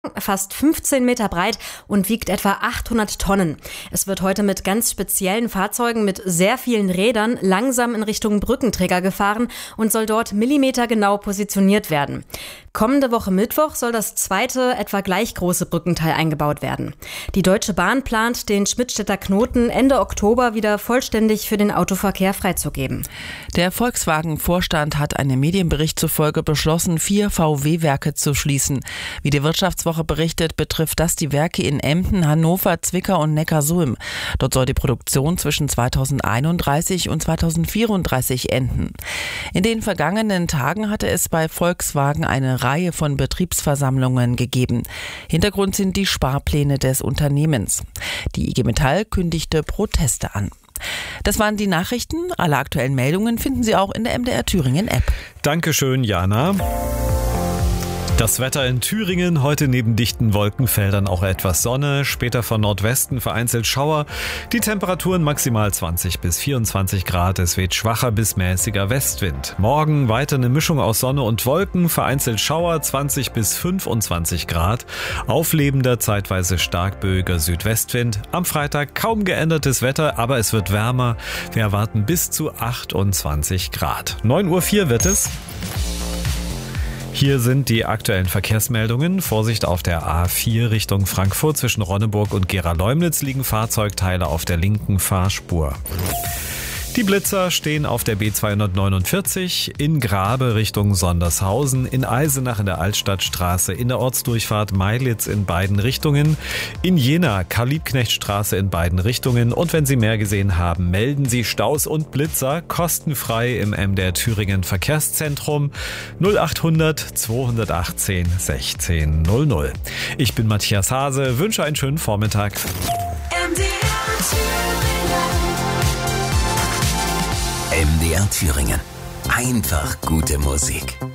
fast 15 Meter breit und wiegt etwa 800 Tonnen. Es wird heute mit ganz speziellen Fahrzeugen mit sehr vielen Rädern langsam in Richtung Brückenträger gefahren und soll dort millimetergenau positioniert werden. Kommende Woche Mittwoch soll das zweite, etwa gleich große Brückenteil eingebaut werden. Die Deutsche Bahn plant, den Schmidtstädter Knoten Ende Oktober wieder vollständig für den Autoverkehr freizugeben. Der Volkswagen-Vorstand hat einem Medienbericht zufolge beschlossen, 4 VW-Werke zu schließen. Wie die Wirtschaftswoche berichtet, betrifft das die Werke in Emden, Hannover, Zwickau und Neckarsulm. Dort soll die Produktion zwischen 2031 und 2034 enden. In den vergangenen Tagen hatte es bei Volkswagen eine Reihe von Betriebsversammlungen gegeben. Hintergrund sind die Sparpläne des Unternehmens. Die IG Metall kündigte Proteste an. Das waren die Nachrichten. Alle aktuellen Meldungen finden Sie auch in der MDR Thüringen App. Dankeschön, Jana. Das Wetter in Thüringen, heute neben dichten Wolkenfeldern auch etwas Sonne, später von Nordwesten vereinzelt Schauer. Die Temperaturen maximal 20 bis 24 Grad, es weht schwacher bis mäßiger Westwind. Morgen weiter eine Mischung aus Sonne und Wolken, vereinzelt Schauer 20 bis 25 Grad. Auflebender, zeitweise stark böiger Südwestwind. Am Freitag kaum geändertes Wetter, aber es wird wärmer. Wir erwarten bis zu 28 Grad. 9:04 Uhr wird es. Hier sind die aktuellen Verkehrsmeldungen. Vorsicht auf der A4 Richtung Frankfurt. Zwischen Ronneburg und Gera-Leumnitz liegen Fahrzeugteile auf der linken Fahrspur. Die Blitzer stehen auf der B249 in Grabe Richtung Sondershausen, in Eisenach in der Altstadtstraße, in der Ortsdurchfahrt Meilitz in beiden Richtungen, in Jena Karl-Liebknecht-Straße in beiden Richtungen. Und wenn Sie mehr gesehen haben, melden Sie Staus und Blitzer kostenfrei im MDR Thüringen Verkehrszentrum 0800 218 1600. Ich bin Matthias Hase, wünsche einen schönen Vormittag. MDR Thüringen. Einfach gute Musik.